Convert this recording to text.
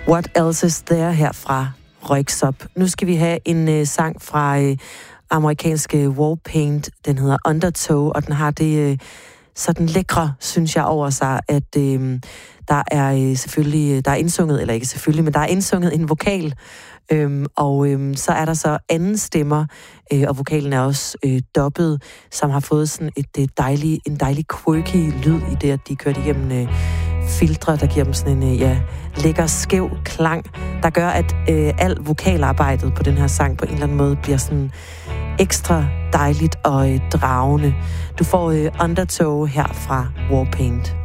What Else Is There herfra Röyksopp. Nu skal vi have en sang fra amerikanske Warpaint. Den hedder Undertow, og den har det sådan lækre, synes jeg, over sig, at der er selvfølgelig, der er indsunget, eller ikke selvfølgelig, men der er indsunget en vokal, så er der så anden stemmer, og vokalen er også dobbet, som har fået sådan en dejlig quirky lyd i det, at de kørt igennem filtre, der giver dem sådan en lækker, skæv klang, der gør, at alt vokalarbejdet på den her sang på en eller anden måde bliver sådan ekstra dejligt og dragende. Du får Undertow her fra Warpaint.